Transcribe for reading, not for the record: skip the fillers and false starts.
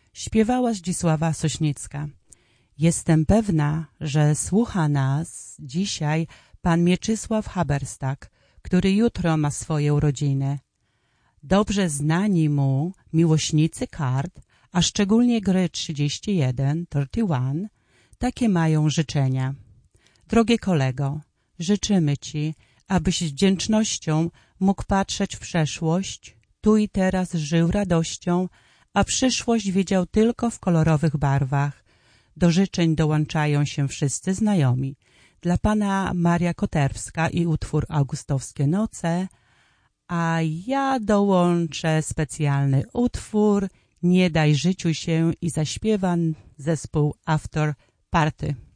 śpiewała Zdzisława Sośnicka. Jestem pewna, że słucha nas dzisiaj pan Mieczysław Haberstak, który jutro ma swoje urodziny. Dobrze znani mu miłośnicy kart, a szczególnie gry 31, takie mają życzenia. Drogie kolego, życzymy Ci, abyś z wdzięcznością mógł patrzeć w przeszłość, tu i teraz żył radością, a przyszłość widział tylko w kolorowych barwach. Do życzeń dołączają się wszyscy znajomi. Dla pana Maria Koterwska i utwór Augustowskie noce, a ja dołączę specjalny utwór Nie daj życiu się i zaśpiewam zespół After Party.